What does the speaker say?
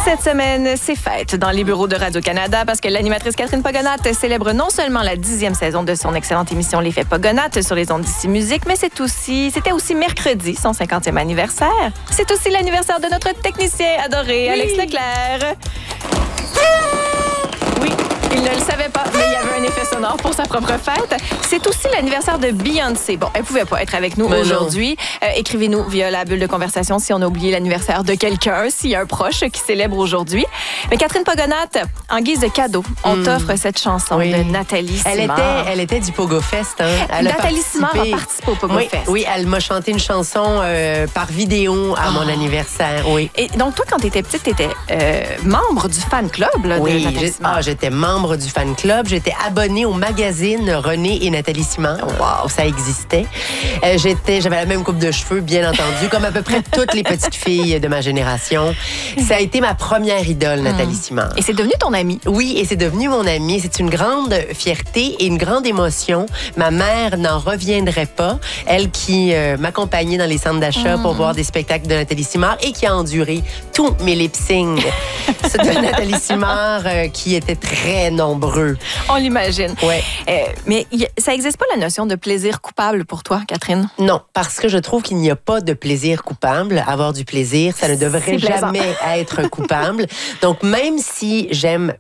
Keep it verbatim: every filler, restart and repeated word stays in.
Cette semaine, c'est fête dans les bureaux de Radio-Canada parce que l'animatrice Catherine Pogonatte célèbre non seulement la dixième saison de son excellente émission Les Faits Pogonatte sur les ondes d'Ici Musique, mais c'est aussi, c'était aussi mercredi, son cinquantième anniversaire. C'est aussi l'anniversaire de notre technicien adoré, oui. Alex Leclerc. Oui. Il ne le savait pas, mais il y avait un effet sonore pour sa propre fête. C'est aussi l'anniversaire de Beyoncé. Bon, elle pouvait pas être avec nous mais aujourd'hui. Euh, écrivez-nous via la bulle de conversation si on a oublié l'anniversaire de quelqu'un, s'il y a un proche qui célèbre aujourd'hui. Mais Catherine Pogonatte, en guise de cadeau, on mm. t'offre cette chanson oui. de Nathalie Simard. Elle était, elle était du Pogo Fest. Hein. Elle Nathalie Simard a participé au Pogo oui, Fest. Oui, elle m'a chanté une chanson euh, par vidéo à oh. mon anniversaire. Oui. Et donc, toi, quand tu étais petite, tu étais euh, membre du fan club là, oui, de Nathalie Simard. Ah, j'étais membre du fan club. J'étais abonnée au magazine René et Nathalie Simard. Wow, ça existait. Euh, j'étais, j'avais la même coupe de cheveux, bien entendu, comme à peu près toutes les petites filles de ma génération. Ça a été ma première idole, Nathalie Simard. Et c'est devenu ton amie. Oui, et c'est devenu mon amie. C'est une grande fierté et une grande émotion. Ma mère n'en reviendrait pas. Elle qui euh, m'accompagnait dans les centres d'achat mmh. pour voir des spectacles de Nathalie Simard et qui a enduré tous mes lip-syncs de Nathalie Simard euh, qui étaient très nombreux. On l'imagine. Ouais. Euh, mais y, ça n'existe pas la notion de plaisir coupable pour toi, Catherine? Non, parce que je trouve qu'il n'y a pas de plaisir coupable. Avoir du plaisir, ça ne devrait jamais être coupable. Donc, même si j'aime